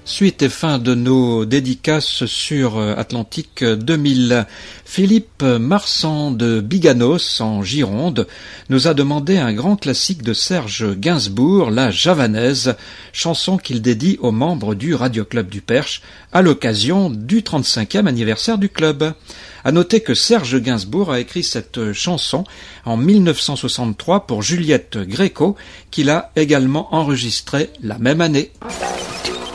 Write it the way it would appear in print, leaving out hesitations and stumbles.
Suite et fin de nos dédicaces sur Atlantique 2000. Philippe Marsan de Biganos, en Gironde, nous a demandé un grand classique de Serge Gainsbourg, La Javanaise, chanson qu'il dédie aux membres du Radio Club du Perche à l'occasion du 35e anniversaire du club. À noter que Serge Gainsbourg a écrit cette chanson en 1963 pour Juliette Gréco, qu'il a également enregistrée la même année.